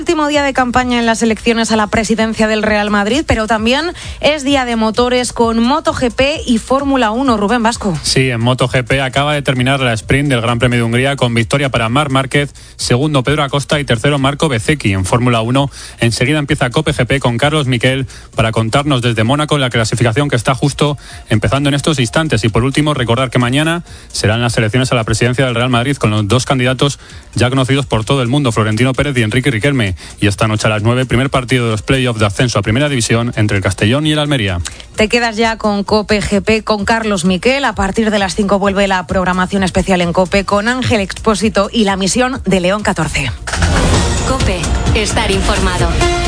Último día de campaña en las elecciones a la presidencia del Real Madrid, pero también es día de motores con MotoGP y Fórmula 1. Rubén Vasco. Sí, en MotoGP acaba de terminar la sprint del Gran Premio de Hungría con victoria para Marc Márquez, segundo Pedro Acosta y tercero Marco Bezzecchi. En Fórmula 1 enseguida empieza COPE GP con Carlos Miquel para contarnos desde Mónaco la clasificación que está justo empezando en estos instantes. Y por último, recordar que mañana serán las elecciones a la presidencia del Real Madrid con los dos candidatos ya conocidos por todo el mundo, Florentino Pérez y Enrique Riquelme. Y esta noche a las 9, primer partido de los playoffs de ascenso a Primera División entre el Castellón y el Almería. Te quedas ya con COPE GP con Carlos Miquel. A partir de las 5 vuelve la programación especial en COPE con Ángel Expósito y la misión de León 14. COPE, estar informado.